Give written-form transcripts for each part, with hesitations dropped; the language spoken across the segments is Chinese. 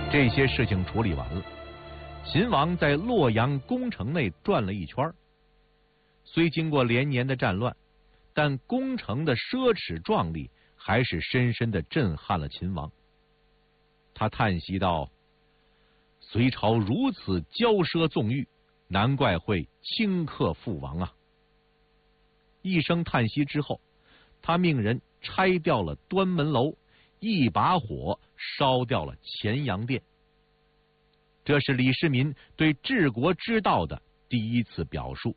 这些事情处理完了，秦王在洛阳宫城内转了一圈。虽经过连年的战乱，但宫城的奢侈壮丽还是深深的震撼了秦王。他叹息道：“隋朝如此骄奢纵欲，难怪会顷刻覆亡啊！”一声叹息之后，他命人拆掉了端门楼，一把火烧掉了乾阳殿。这是李世民对治国之道的第一次表述。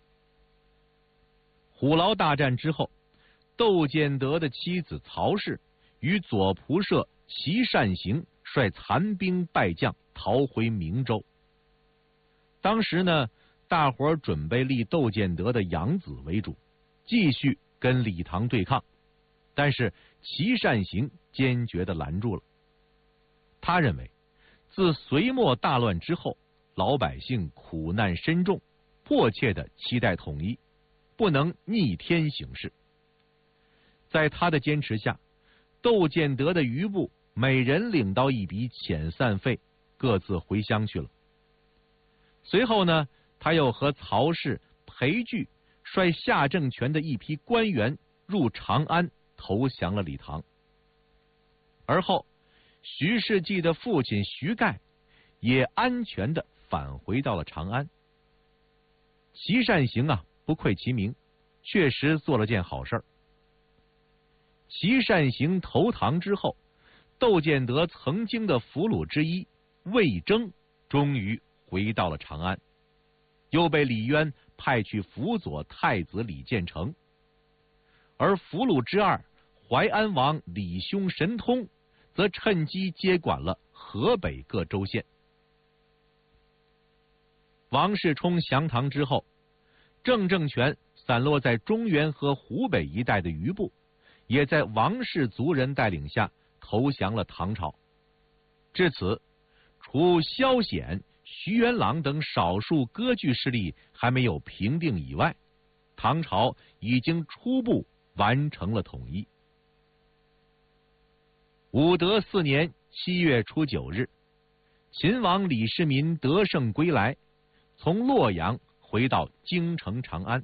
虎牢大战之后，窦建德的妻子曹氏与左仆射齐善行率残兵败将逃回明州。当时呢，大伙儿准备立窦建德的养子为主，继续跟李唐对抗，但是齐善行坚决地拦住了。他认为，自隋末大乱之后，老百姓苦难深重，迫切地期待统一，不能逆天行事。在他的坚持下，窦建德的余部每人领到一笔遣散费，各自回乡去了。随后呢，他又和曹氏、裴矩率夏政权的一批官员入长安投降了李唐。而后，徐世绩的父亲徐盖也安全地返回到了长安。齐善行啊，不愧其名，确实做了件好事儿。齐善行投唐之后，窦建德曾经的俘虏之一魏征终于回到了长安，又被李渊派去辅佐太子李建成。而俘虏之二淮安王李兄神通则趁机接管了河北各州县。王世充降唐之后，郑政权散落在中原和湖北一带的余部，也在王氏族人带领下投降了唐朝。至此，除萧显、徐元朗等少数割据势力还没有平定以外，唐朝已经初步完成了统一。武德4年7月初9日，秦王李世民得胜归来，从洛阳回到京城长安。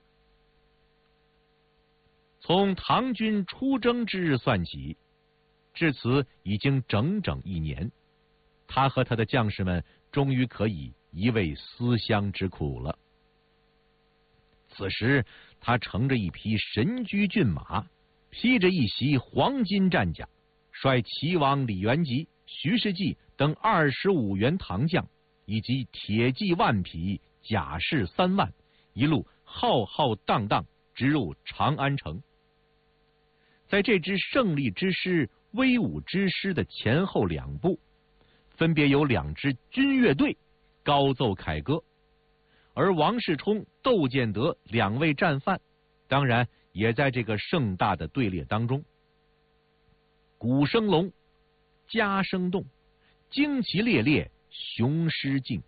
从唐军出征之日算起，至此已经整整1年，他和他的将士们终于可以一味思乡之苦了。此时，他乘着一匹神驹骏马，披着一袭黄金战甲，率齐王李元吉、徐世绩等25员唐将，以及铁骑10000匹、甲士3万，一路浩浩荡荡直入长安城。在这支胜利之师、威武之师的前后两部，分别有2支军乐队高奏凯歌，而王世充、窦建德2位战犯，当然也在这个盛大的队列当中。鼓声隆，嘉声动，旌旗猎猎，雄狮竞。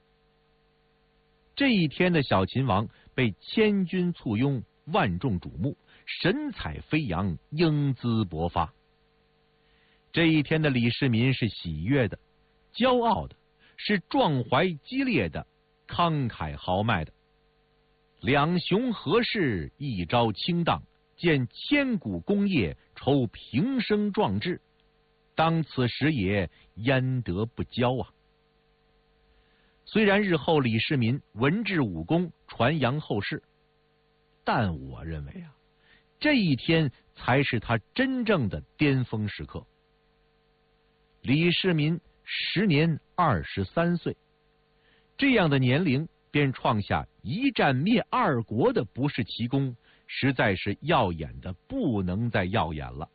这一天的小秦王被千军簇拥，万众瞩目，神采飞扬，英姿勃发。这一天的李世民是喜悦的，骄傲的，是壮怀激烈的，慷慨豪迈的。两雄合势，一朝倾荡，见千古功业，酬平生壮志。当此时也，焉得不骄啊！虽然日后李世民文治武功传扬后世，但我认为啊，这一天才是他真正的巅峰时刻。李世民时年23岁，这样的年龄便创下一战灭2国的不世奇功，实在是耀眼的不能再耀眼了。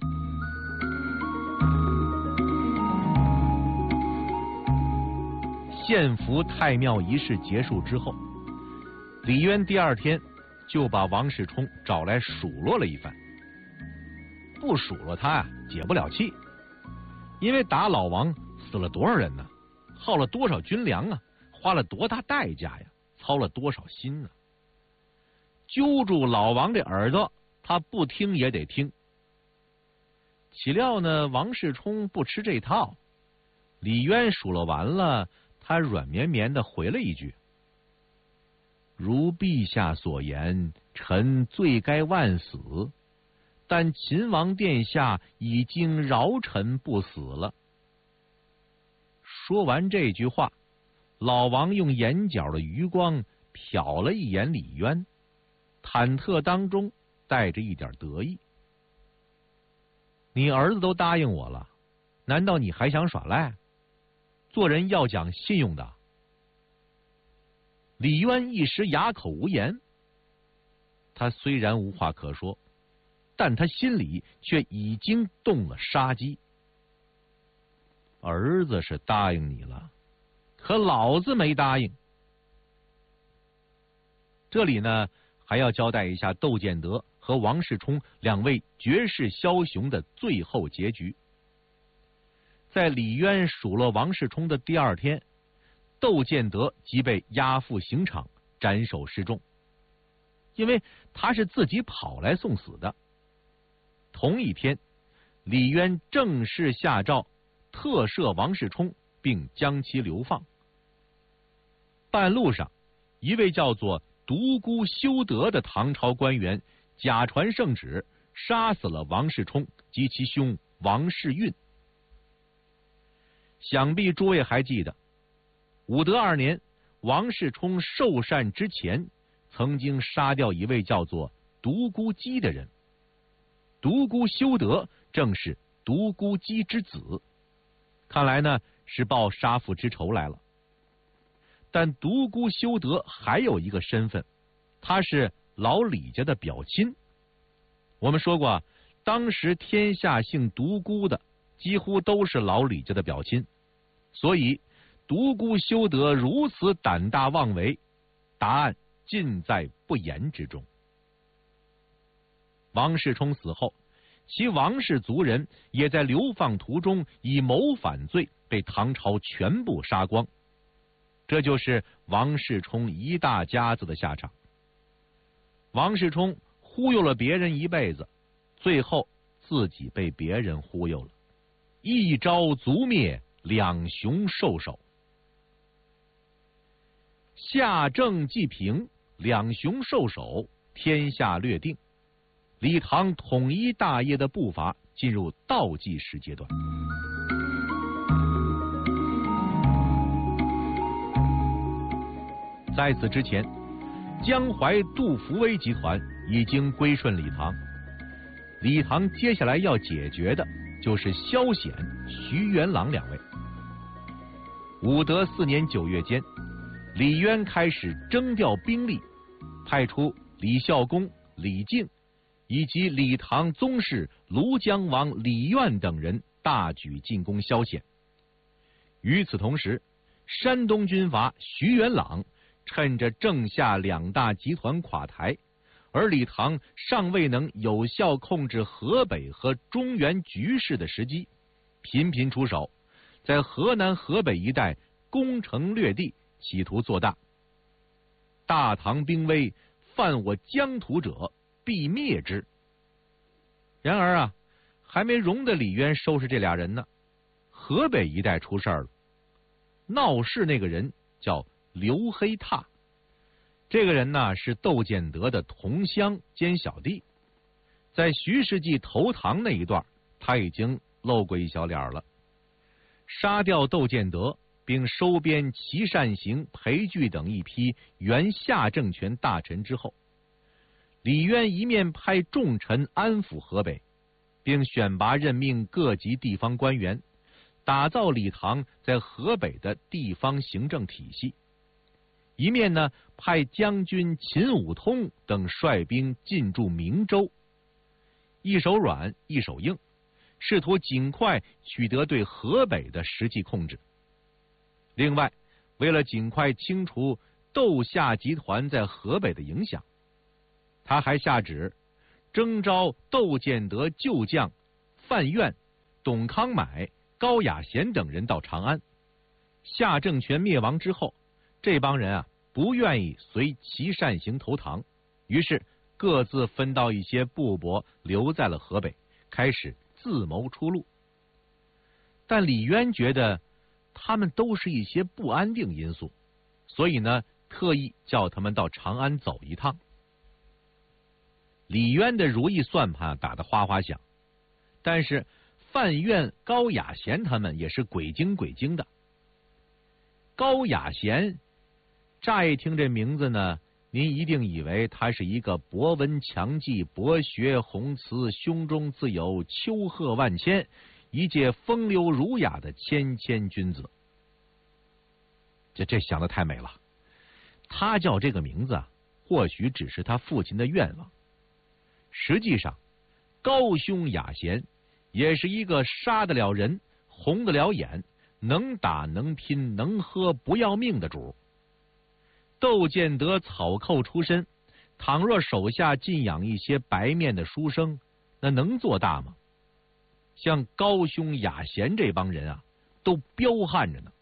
献俘太庙仪式结束之后，李渊第2天就把王世充找来数落了一番。不数落他啊，解不了气，因为打老王死了多少人呢？耗了多少军粮啊？花了多大代价呀？操了多少心呢？揪住老王的耳朵，他不听也得听。岂料呢，王世充不吃这套， 李渊数落完了，他软绵绵的回了一句：“如陛下所言，臣罪该万死，但秦王殿下已经饶臣不死了。”说完这句话，老王用眼角的余光瞟了一眼李渊，忐忑当中带着一点得意：“你儿子都答应我了，难道你还想耍赖？做人要讲信用的。”李渊一时哑口无言。他虽然无话可说，但他心里却已经动了杀机。儿子是答应你了，可老子没答应。这里呢，还要交代一下窦建德和王世充两位绝世枭雄的最后结局。在李渊数落王世充的第二天，窦建德即被押赴刑场斩首示众，因为他是自己跑来送死的。同一天，李渊正式下诏特赦王世充，并将其流放。半路上，一位叫做独孤修德的唐朝官员假传圣旨，杀死了王世充及其兄王世运。想必诸位还记得，武德2年，王世充受禅之前，曾经杀掉一位叫做独孤基的人。独孤修德正是独孤基之子，看来呢是报杀父之仇来了。但独孤修德还有一个身份，他是老李家的表亲。我们说过，当时天下姓独孤的几乎都是老李家的表亲，所以独孤修德如此胆大妄为，答案尽在不言之中。王世充死后，其王氏族人也在流放途中以谋反罪被唐朝全部杀光。这就是王世充一大家子的下场。王世充忽悠了别人一辈子，最后自己被别人忽悠了，一朝族灭，两雄受首。夏政既平，两雄受首，天下略定。李唐统一大业的步伐进入倒计时阶段。在此之前，江淮杜伏威集团已经归顺李唐。李唐接下来要解决的就是萧显、徐元朗两位。武德4年9月间，李渊开始征调兵力，派出李孝恭、李靖以及李唐宗室庐江王李苑等人大举进攻萧显。与此同时，山东军阀徐元朗趁着郑夏两大集团垮台，而李唐尚未能有效控制河北和中原局势的时机，频频出手，在河南、河北一带攻城略地，企图做大。大唐兵威，犯我疆土者，必灭之。然而啊，还没容得李渊收拾这俩人呢，河北一带出事儿了。闹事那个人叫刘黑闼，这个人呢是窦建德的同乡兼小弟，在徐世绩投唐那一段，他已经露过一小脸了。杀掉窦建德，并收编齐善行、裴矩等一批原夏政权大臣之后，李渊一面派重臣安抚河北，并选拔任命各级地方官员，打造李唐在河北的地方行政体系；一面呢，派将军秦武通等率兵进驻明州，一手软一手硬，试图尽快取得对河北的实际控制。另外，为了尽快清除窦夏集团在河北的影响，他还下旨征召窦建德旧将范苑、董康买、高雅贤等人到长安。夏政权灭亡之后，这帮人啊不愿意随齐善行投唐，于是各自分到一些部帛，留在了河北，开始自谋出路。但李渊觉得他们都是一些不安定因素，所以呢，特意叫他们到长安走一趟。李渊的如意算盘打得哗哗响，但是范苑、高雅贤他们也是鬼精鬼精的。高雅贤，乍一听这名字呢，您一定以为他是一个博闻强记、博学宏词、胸中自有丘壑万千、一介风流儒雅的谦谦君子。这想得太美了。他叫这个名字啊，或许只是他父亲的愿望。实际上，高兄雅贤也是一个杀得了人、红得了眼、能打能拼、能喝不要命的主。窦建德草寇出身，倘若手下尽养一些白面的书生，那能做大吗？像高兄雅贤这帮人啊，都彪悍着呢。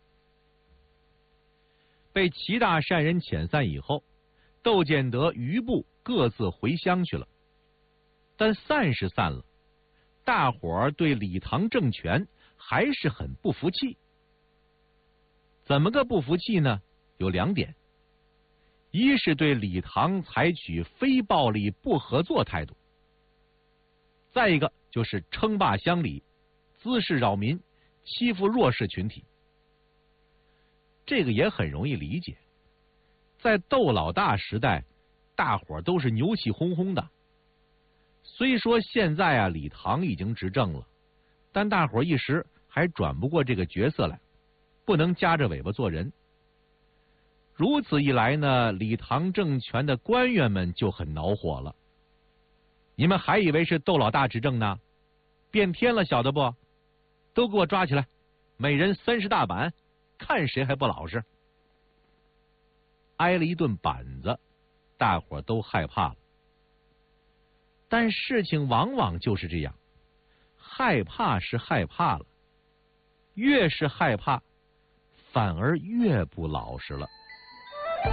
被齐大善人遣散以后，窦建德余部各自回乡去了。但散是散了，大伙儿对李唐政权还是很不服气。怎么个不服气呢？有2点：一是对李唐采取非暴力不合作态度；再一个就是称霸乡里，滋事扰民，欺负弱势群体。这个也很容易理解，在窦老大时代，大伙儿都是牛气哄哄的。虽说现在啊，李唐已经执政了，但大伙儿一时还转不过这个角色来，不能夹着尾巴做人。如此一来呢，李唐政权的官员们就很恼火了。你们还以为是窦老大执政呢？变天了，晓得不？都给我抓起来，每人30大板，看谁还不老实。挨了一顿板子，大伙儿都害怕了。但事情往往就是这样，害怕是害怕了，越是害怕，反而越不老实了。